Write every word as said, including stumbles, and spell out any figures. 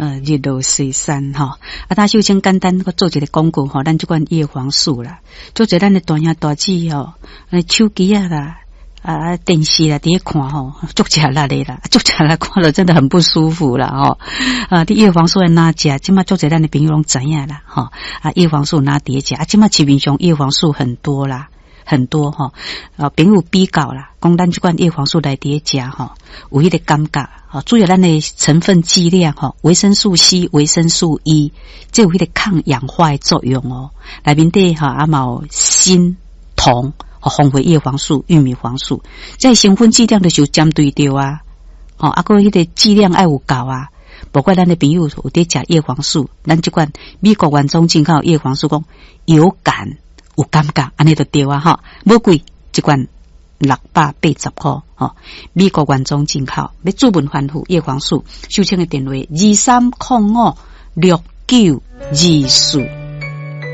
呃日落西山吼。啊，他首先简单我做一个广告吼，咱这款叶黄素啦，做者咱的大兄大姊吼，呃手机啊啦。啊，电视啦，伫看吼，足吃力的啦，足吃力看了真的很不舒服啦吼。啊，啲叶黄素哪食？即马足侪咱的朋友拢知影啦吼。啊，叶黄素哪伫食？啊，即马市面上叶黄素很多啦，很多吼。啊，朋友比较啦，讲咱这款叶黄素来伫食吼，有迄个感觉。啊，主要咱的成分剂量吼，维生素 C、维生素 E， 这有迄个抗氧化的作用哦。内面底哈啊毛锌、铜。红回叶黄素、玉米黄素，在成分剂量的时候针对到啊，哦，啊个迄个剂量爱有够啊，包括咱的朋友有伫食叶黄素，咱这款美国原装进口叶黄素讲有感有感觉，安尼就对啊哈，无贵，一罐六百八十块哦，美国原装进口，要注文反复叶黄素，收听的电话二三零五六九二四。